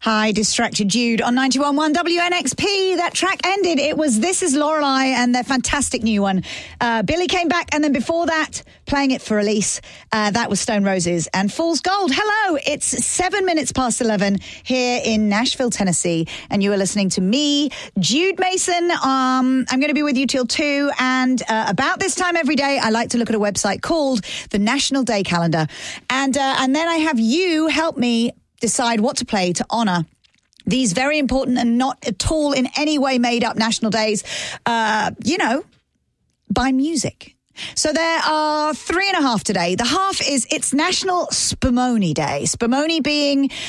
Hi, Distracted Jude on 91.1 WNXP. That track ended. It was This Is Lorelei and their fantastic new one. Billy came back, and then before that, playing it for Elise, that was Stone Roses and Fool's Gold. Hello, it's 7 minutes past 11 here in Nashville, Tennessee, and you are listening to me, Jude Mason. I'm going to be with you till 2, and about this time every day, I like to look at a website called the National Day Calendar, and then I have you help me decide what to play to honour these very important and not at all in any way made up national days, by music. So there are 3.5 today. The half is it's National Spumoni Day. Spumoni being